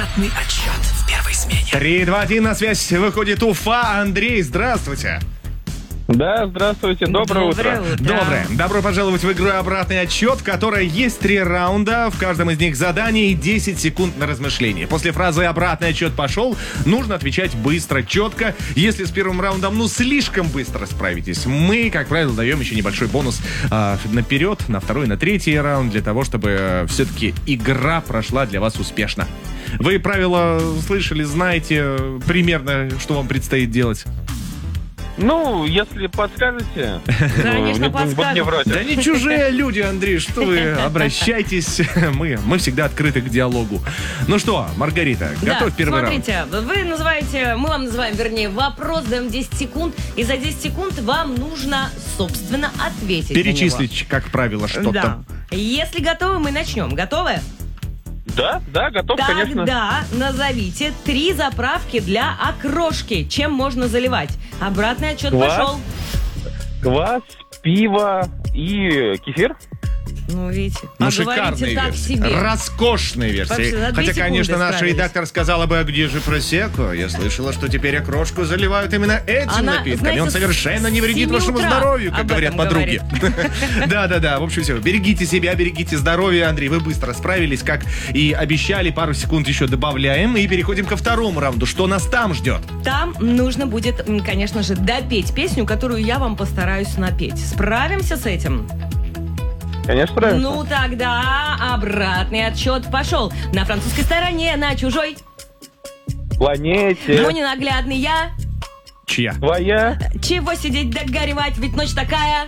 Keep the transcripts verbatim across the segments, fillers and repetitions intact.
Обратный отсчет в первой смене. три, два, один, на связь выходит Уфа. Андрей, здравствуйте. Да, здравствуйте, доброе, Доброе утро. утро. Доброе. Добро пожаловать в игру «Обратный отсчет», в которой есть три раунда. В каждом из них задание и десять секунд на размышление. После фразы «обратный отсчет пошел» нужно отвечать быстро, четко. Если с первым раундом, ну, слишком быстро справитесь, мы, как правило, даем еще небольшой бонус э, наперед, на второй, на третий раунд, для того, чтобы э, все-таки игра прошла для вас успешно. Вы правила слышали, знаете э, примерно, что вам предстоит делать? Ну, если подскажете, Конечно, ну, не- вот не врать. Да не чужие люди, Андрей, что вы, обращайтесь. Мы, мы всегда открыты к диалогу. Ну что, Маргарита, готовь Да, первый раунд. смотрите, вы называете, мы вам называем, вернее, вопрос, даем десять секунд, и за десять секунд вам нужно, собственно, ответить на него. Перечислить, как правило, что Да. там. Если готовы, мы начнем. Готовы? Да, да, готов, конечно. Тогда назовите три заправки для окрошки. Чем можно заливать? Обратный отчет Квас. пошел. Квас, пиво и кефир. Ну, видите. Ну, а шикарная говорите так версия. себе. Роскошная версия. Вообще, за две Хотя, секунды конечно, наш справились. редактор сказала бы, а где же просекко? Я слышала, что теперь окрошку заливают именно этим Она, напитком. И знаете, он с совершенно не вредит семи вашему утра здоровью, как об говорят этом подруги. Да-да-да, в общем, все. Берегите себя, берегите здоровье. Андрей, вы быстро справились, как и обещали. Пару секунд еще добавляем и переходим ко второму раунду. Что нас там ждет? Там нужно будет, м, конечно же, допеть песню, которую я вам постараюсь напеть. Справимся с этим? Конечно, правильно. Ну тогда обратный отсчет пошел. На французской стороне, на чужой. Планете, Но ненаглядный я. Чья? твоя. Чего сидеть да горевать, ведь ночь такая.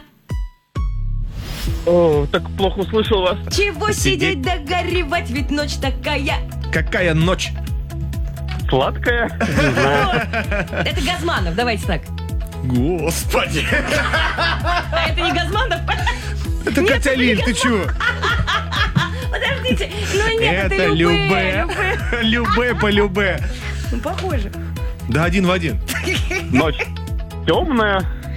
О, так плохо услышал вас. Чего Сидеть. сидеть да горевать, ведь ночь такая. Какая ночь? Сладкая. Это Газманов, давайте так. Господи. А это не Газманов? Это Катя Лиль, ты чего? Подождите. Ну нет, это, Это Любэ. Любэ. Любэ по Любэ. Ну, похоже. Да, один в один. Ночь темная.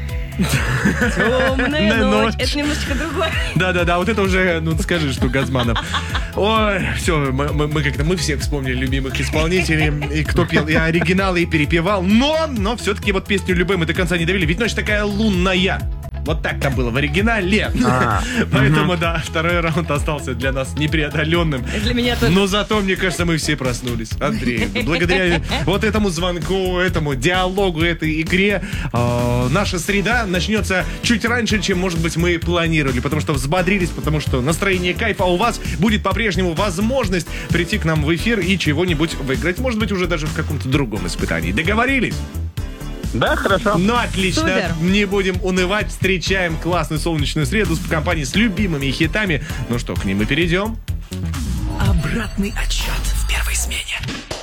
Темная На ночь. ночь. Это немножечко другое. Да-да-да, вот это уже, ну скажи, что Газманов. Ой, все, мы, мы, мы как-то, мы всех вспомнили любимых исполнителей, и кто пел и оригиналы, и перепевал, но, но все-таки вот песню «Любэ» мы до конца не довели, ведь ночь такая лунная. Вот так там было в оригинале. А, Поэтому, да, второй раунд остался для нас непреодоленным. Для меня тоже. Но зато, мне кажется, мы все проснулись. Андрей, благодаря вот этому звонку, этому диалогу, этой игре, э, наша среда начнется чуть раньше, чем, может быть, мы планировали. Потому что взбодрились, потому что настроение кайфа, а у вас будет по-прежнему возможность прийти к нам в эфир и чего-нибудь выиграть. Может быть, уже даже в каком-то другом испытании. Договорились? да, хорошо. Ну, отлично. Супер. Не будем унывать. Встречаем классную солнечную среду в компании с любимыми хитами. Ну что, к ним мы перейдем. Обратный отсчет в первой смене.